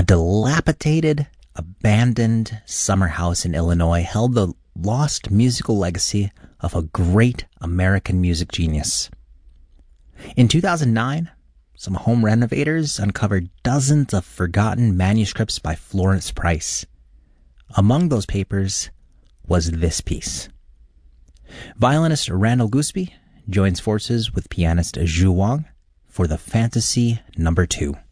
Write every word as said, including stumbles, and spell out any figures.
A dilapidated, abandoned summer house in Illinois held the lost musical legacy of a great American music genius. In two thousand nine, some home renovators uncovered dozens of forgotten manuscripts by Florence Price. Among those papers was this piece. Violinist Randall Gooseby joins forces with pianist Zhu Wang for the Fantasy Number Two.